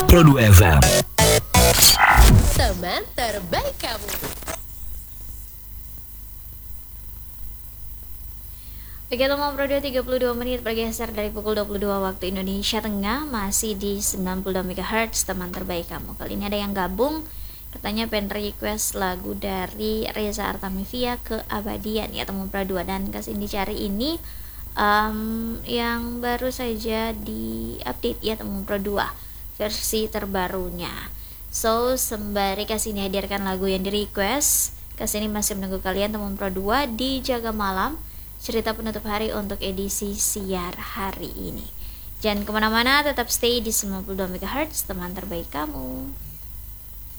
Pro 2 FM. Teman terbaik kamu. Oke, teman Pro 2, 32 menit bergeser dari pukul 22 waktu Indonesia Tengah. Masih di 92 MHz teman terbaik kamu. Kali ini ada yang gabung, katanya pengen request lagu dari Reza Artamevia, Keabadian ya teman Pro 2. Dan kasih dicari ini yang baru saja di-update ya teman Pro 2, versi terbarunya. So, sembari kasih ini hadirkan lagu yang di-request, kasih ini masih menunggu kalian teman Pro 2 di Jaga Malam, cerita penutup hari untuk edisi siar hari ini. Jangan kemana-mana, tetap stay di 92 MHz teman terbaik kamu.